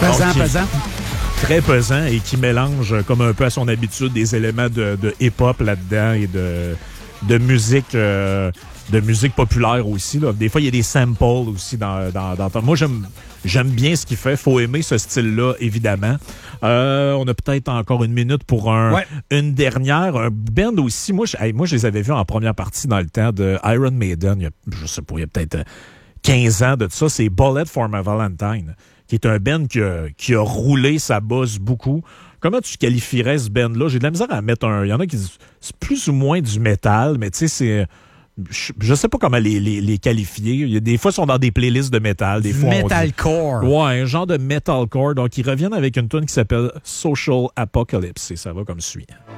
Pesant. Très pesant et qui mélange, comme un peu à son habitude, des éléments de hip-hop là-dedans et de musique populaire aussi. Là. Des fois, il y a des samples aussi dans moi, j'aime bien ce qu'il fait. Faut aimer ce style-là, évidemment. On a peut-être encore une minute pour une dernière. Un band aussi. Moi, je les avais vus en première partie dans le temps de Iron Maiden. Il y a peut-être 15 ans de ça. C'est Bullet for My Valentine, qui est un band qui a roulé sa bosse beaucoup. Comment tu qualifierais ce band-là? J'ai de la misère à mettre il y en a qui disent c'est plus ou moins du métal, mais tu sais, c'est... Je sais pas comment les qualifier. Il y a des fois, ils sont dans des playlists de métal. Des fois, Metalcore. Ouais, un genre de metalcore. Donc, ils reviennent avec une tune qui s'appelle Social Apocalypse. Et ça va comme suit.